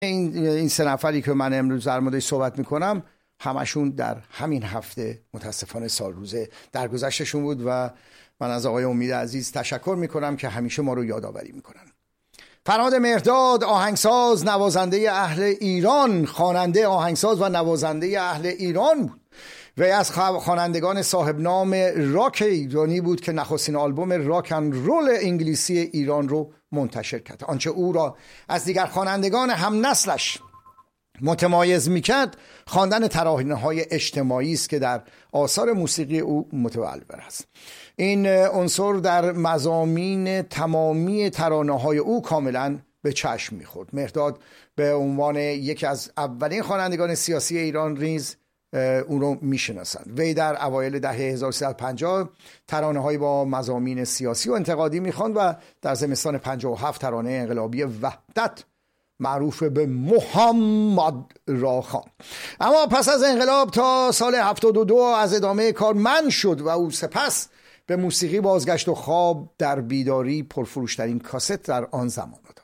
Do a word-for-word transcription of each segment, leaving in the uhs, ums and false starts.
این این سه نفری که من امروز در موردش صحبت میکنم همشون در همین هفته متاسفانه سال روزه درگذشتشون بود و من از آقای امید عزیز تشکر میکنم که همیشه ما رو یادآوری میکنن. فرهاد مهرداد، آهنگساز نوازنده اهل ایران، خواننده آهنگساز و نوازنده اهل ایران بود. وی از خوانندگان صاحب نام راک ایرانی بود که نخستین آلبوم راک اند رول انگلیسی ایران رو منتشر کرد. آنچه او را از دیگر خوانندگان هم نسلش متمایز میکرد خواندن ترانه‌های اجتماعی است که در آثار موسیقی او متولد است. این عنصر در مضامین تمامی ترانه‌های او کاملا به چشم میخورد. مهرداد به عنوان یکی از اولین خوانندگان سیاسی ایران ریز اون رو میشناسند. وی در اوایل دهه هزار و سیصد و پنجاه ترانه‌هایی با مضامین سیاسی و انتقادی میخواند و در زمستان پنجاه و هفت ترانه انقلابی وحدت معروف به محمد را خواند. اما پس از انقلاب تا سال هفتاد و دو از ادامه کار منع شد و او سپس به موسیقی بازگشت و خواب در بیداری پرفروشترین کاست در آن زمان داد.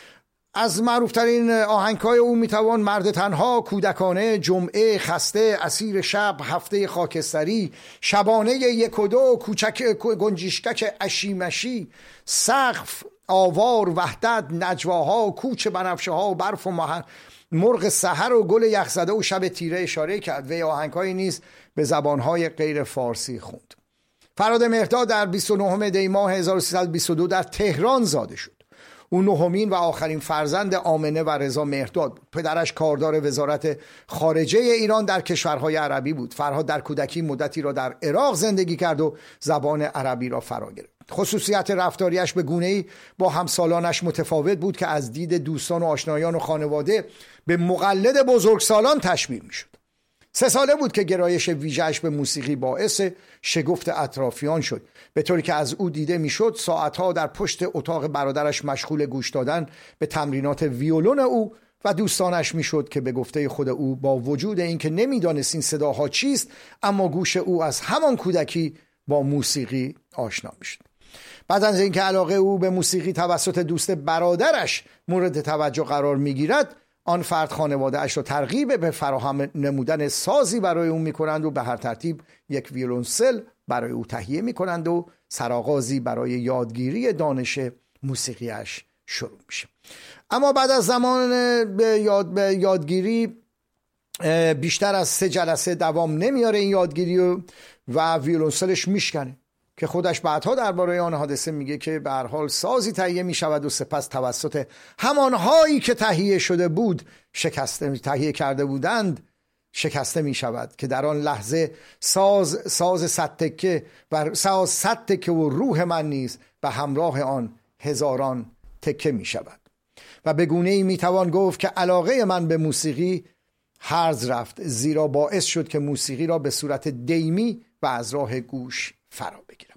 از معروفترین آهنگ‌های او میتوان مرد تنها، کودکانه، جمعه، خسته، اسیر شب، هفته خاکستری، شبانه یک و دو، کوچک گنجشکک اشیمشی، سقف، آوار، وحدت، نجواها، کوچه بنفشه ها، برف و مهر، مرغ سحر و گل یخزده و شب تیره اشاره کرد. و آهنگ‌های نیز به زبان‌های غیر فارسی خوند. فرهاد مهرداد در بیست و نهم دی ماه هزار و سیصد و بیست و دو در تهران زاده شد. او نهمین و آخرین فرزند آمنه و رضا مهرداد بود. پدرش کاردار وزارت خارجه ایران در کشورهای عربی بود. فرهاد در کودکی مدتی را در عراق زندگی کرد و زبان عربی را فرا گرفت. خصوصیت رفتاریش به گونه‌ای با همسالانش متفاوت بود که از دید دوستان و آشنایان و خانواده به مقلد بزرگسالان تشبیه می‌شد. سه ساله بود که گرایش ویژه‌اش به موسیقی باعث شگفت اطرافیان شد، به طوری که از او دیده میشد ساعتها در پشت اتاق برادرش مشغول گوش دادن به تمرینات ویولون او و دوستانش میشد که به گفته خود او با وجود اینکه نمیدانست این صداها چیست، اما گوش او از همان کودکی با موسیقی آشنا میشد. بعد از اینکه علاقه او به موسیقی توسط دوست برادرش مورد توجه قرار میگیرد، آن فرد خانواده اش را ترغیب به فراهم نمودن سازی برای او میکنند و به هر ترتیب یک ویولنسل برای او تهیه میکنند و سرآغازی برای یادگیری دانش موسیقیش شروع میشه. اما بعد از زمان به, یاد به یادگیری بیشتر از سه جلسه دوام نمیاره این یادگیری و, و ویولنسلش میشکنه که خودش بعدها درباره آن حادثه میگه که به هر حال سازی تهیه میشود و سپس توسط همانهایی که تهیه شده بود شکسته تهیه کرده بودند شکسته میشود که در آن لحظه ساز ساز صد تکه و ساز صد تکه و روح من نیز به همراه آن هزاران تکه میشود و به گونه‌ای میتوان گفت که علاقه من به موسیقی هرز رفت، زیرا باعث شد که موسیقی را به صورت دیمی و از راه گوش فرا بگیرم.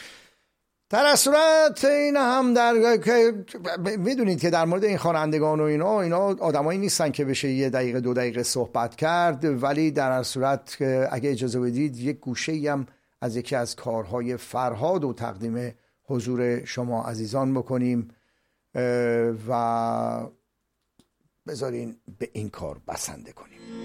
در از صورت این هم در میدونید که در مورد این خوانندگان و اینا اینا آدمایی نیستن که بشه یه دقیقه دو دقیقه صحبت کرد، ولی در از صورت اگه اجازه بدید یک گوشه‌ای هم از یکی از کارهای فرهاد و تقدیم حضور شما عزیزان بکنیم و بذارین به این کار بسنده کنیم.